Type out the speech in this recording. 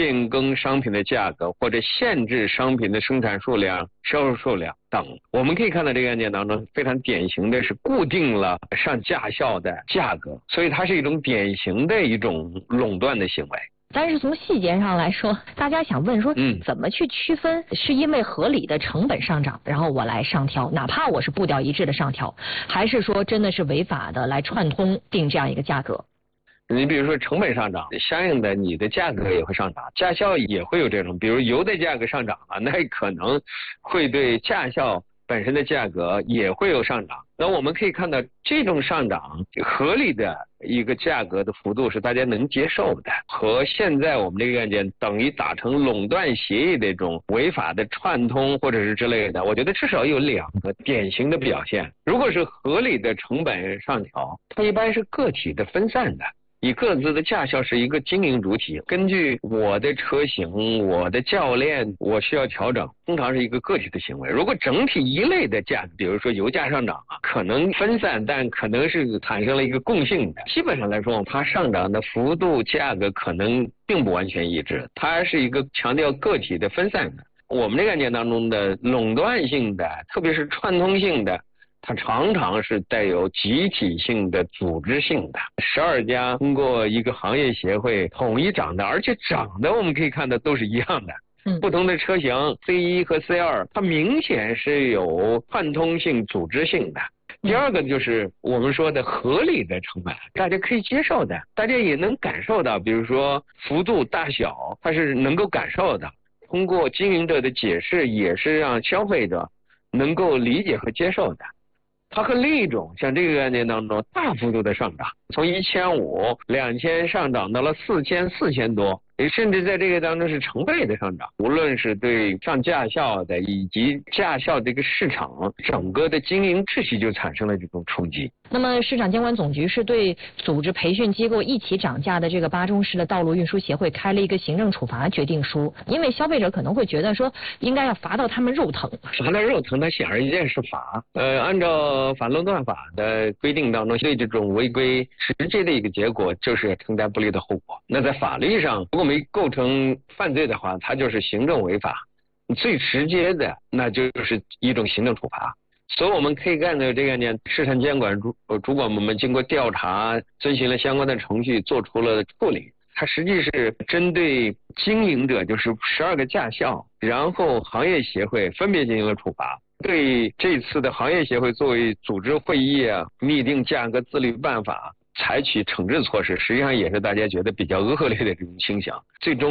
变更商品的价格或者限制商品的生产数量、销售数量等。我们可以看到这个案件当中非常典型的是固定了上驾校的价格，所以它是一种典型的一种垄断的行为。 但是从细节上来说，大家想问说，怎么去区分是因为合理的成本上涨，然后我来上调，哪怕我是步调一致的上调，还是说真的是违法的来串通定这样一个价格？ 你比如说成本上涨，相应的你的价格也会上涨，驾校也会有这种，比如油的价格上涨了，那可能会对驾校本身的价格也会有上涨。那我们可以看到，这种上涨合理的一个价格的幅度是大家能接受的，和现在我们这个案件等于达成垄断协议的这种违法的串通或者是之类的，我觉得至少有2个典型的表现。如果是合理的成本上调，它一般是个体的分散的。以各自的驾校是一个经营主体，根据我的车型、我的教练，我需要调整，通常是一个个体的行为。如果整体一类的价格，比如说油价上涨啊，可能分散，但可能是产生了一个共性的。基本上来说，它上涨的幅度、价格可能并不完全一致，它是一个强调个体的分散的。我们这个案件当中的垄断性的，特别是串通性的，它常常是带有集体性的、组织性的。12家通过一个行业协会统一涨的，而且涨的我们可以看到都是一样的。不同的车型 C1 和 C2， 它明显是有串通性、组织性的。第二个就是我们说的合理的成本，大家可以接受的，大家也能感受到，比如说幅度大小，它是能够感受的。通过经营者的解释，也是让消费者能够理解和接受的。它和另一种像这个案件当中大幅度的上涨，从1500、2000上涨到了4000、4000多，甚至在这个当中是成倍的上涨。无论是对上驾校的以及驾校这个市场整个的经营秩序就产生了这种冲击。 那么市场监管总局是对组织培训机构一起涨价的这个巴中市的道路运输协会开了一个行政处罚决定书，因为消费者可能会觉得说应该要罚到他们肉疼。 罚到肉疼，它显而易见是罚。按照反垄断法的规定当中，对这种违规直接的一个结果就是承担不利的后果。那在法律上，如果没构成犯罪的话，它就是行政违法。最直接的那就是一种行政处罚。所以我们可以看到这个案件，市场监管主管部门经过调查，遵循了相关的程序，做出了处理。它实际是针对经营者，就是12个驾校，然后行业协会分别进行了处罚。对这次的行业协会作为组织会议啊，拟定价格自律办法，采取惩治措施，实际上也是大家觉得比较恶劣的这种倾向。最终